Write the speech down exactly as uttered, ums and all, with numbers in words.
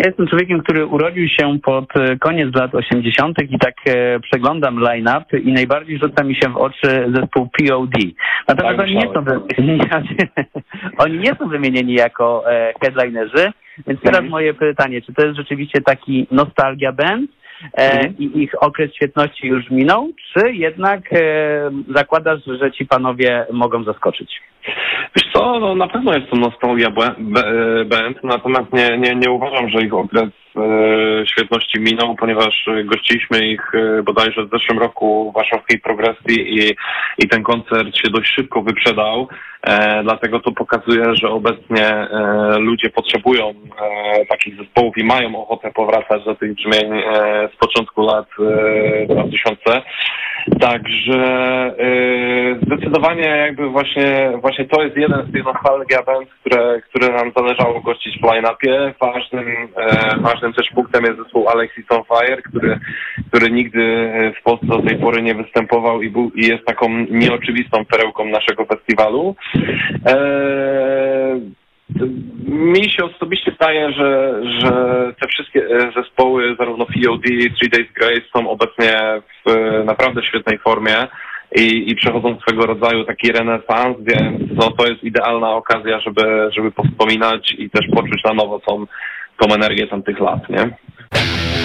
Ja jestem człowiekiem, który urodził się pod koniec lat osiemdziesiątych i tak e, przeglądam line-up i najbardziej rzuca mi się w oczy zespół P O D. Natomiast Tak, oni, nie są wymienieni, oni nie są wymienieni jako e, headlinerzy, więc teraz Mhm. moje pytanie, czy to jest rzeczywiście taki nostalgia band e, Mhm. i ich okres świetności już minął, czy jednak e, zakładasz, że ci panowie mogą zaskoczyć? Wiesz co, no na pewno jest to nostalgia błę- b- band, natomiast nie, nie, nie uważam, że ich okres e, świetności minął, ponieważ gościliśmy ich e, bodajże w zeszłym roku w warszawskiej Progresji i, i ten koncert się dość szybko wyprzedał, e, dlatego to pokazuje, że obecnie e, ludzie potrzebują e, takich zespołów i mają ochotę powracać do tych brzmień e, z początku lat e, dwutysięcznych. Także e, zdecydowanie jakby właśnie właśnie to jest jeden z tych nostalgia band, które, które nam zależało gościć w line-upie. Ważnym, e, ważnym też punktem jest zespół Alexis on Fire, który, który nigdy w Polsce do tej pory nie występował i, był, i jest taką nieoczywistą perełką naszego festiwalu. E, Mi się osobiście wydaje, że, że te wszystkie zespoły, zarówno P O D, Three Days Grace, są obecnie w naprawdę świetnej formie i, i przechodzą swego rodzaju taki renesans, więc no, to jest idealna okazja, żeby, żeby powspominać i też poczuć na nowo tą, tą energię tamtych lat, nie?